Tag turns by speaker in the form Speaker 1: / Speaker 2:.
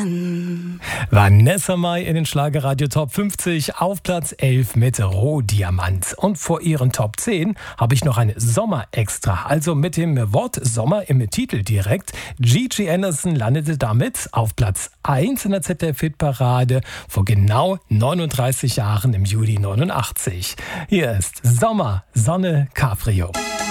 Speaker 1: Vanessa Mai in den Schlagerradio Top 50 auf Platz 11 mit Rohdiamant. Und vor ihren Top 10 habe ich noch eine Sommer-Extra. Also mit dem Wort Sommer im Titel direkt. Gigi Anderson landete damit auf Platz 1 in der ZDF-Hitparade vor genau 39 Jahren im Juli 89. Hier ist Sommer, Sonne, Cabrio.